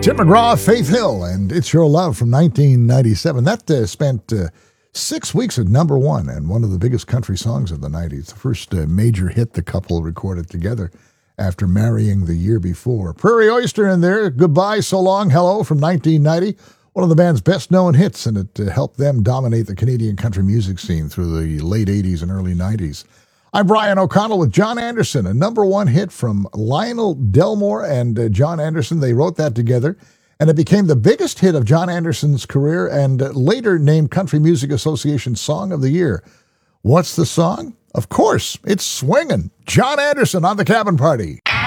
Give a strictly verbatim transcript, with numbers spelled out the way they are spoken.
Tim McGraw, Faith Hill, and It's Your Love from nineteen ninety-seven. That uh, spent uh, six weeks at number one and one of the biggest country songs of the nineties. The first uh, major hit the couple recorded together after marrying the year before. Prairie Oyster in there, Goodbye, So Long, Hello from nineteen ninety. One of the band's best-known hits, and it uh, helped them dominate the Canadian country music scene through the late eighties and early nineties. I'm Brian O'Connell with John Anderson, a number one hit from Lionel Delmore and uh, John Anderson. They wrote that together, and it became the biggest hit of John Anderson's career and uh, later named Country Music Association Song of the Year. What's the song? Of course, it's Swingin'. John Anderson on The Cabin Party.